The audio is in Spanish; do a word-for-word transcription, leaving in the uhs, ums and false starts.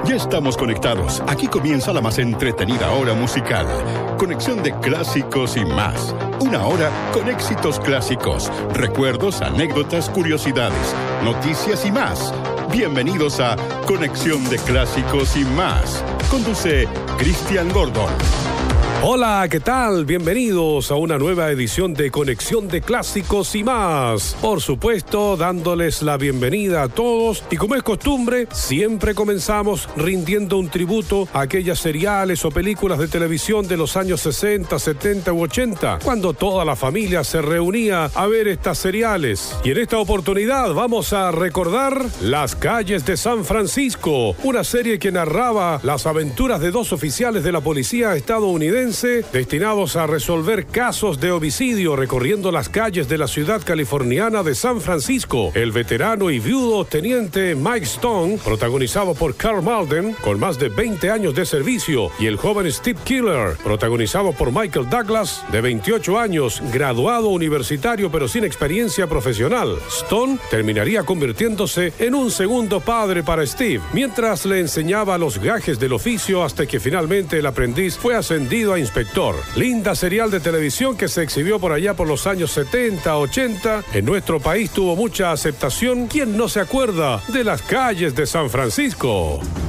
Ya estamos conectados. Aquí comienza la más entretenida hora musical. Conexión de clásicos y más. Una hora con éxitos clásicos, recuerdos, anécdotas, curiosidades, noticias y más. Bienvenidos a Conexión de Clásicos y más. Conduce Cristian Gordon. Hola, ¿qué tal? Bienvenidos a una nueva edición de Conexión de Clásicos y más. Por supuesto, dándoles la bienvenida a todos y como es costumbre, siempre comenzamos rindiendo un tributo a aquellas seriales o películas de televisión de los años sesenta, setenta u ochenta, cuando toda la familia se reunía a ver estas seriales. Y en esta oportunidad vamos a recordar Las calles de San Francisco, una serie que narraba las aventuras de dos oficiales de la policía estadounidense destinados a resolver casos de homicidio recorriendo las calles de la ciudad californiana de San Francisco. El veterano y viudo teniente Mike Stone, protagonizado por Karl Malden, con más de veinte años de servicio, y el joven Steve Killer, protagonizado por Michael Douglas, de veintiocho años, graduado universitario pero sin experiencia profesional. Stone terminaría convirtiéndose en un segundo padre para Steve, mientras le enseñaba los gajes del oficio hasta que finalmente el aprendiz fue ascendido a inspector. Linda serial de televisión que se exhibió por allá por los años setenta, ochenta. En nuestro país tuvo mucha aceptación. ¿Quién no se acuerda de Las calles de San Francisco?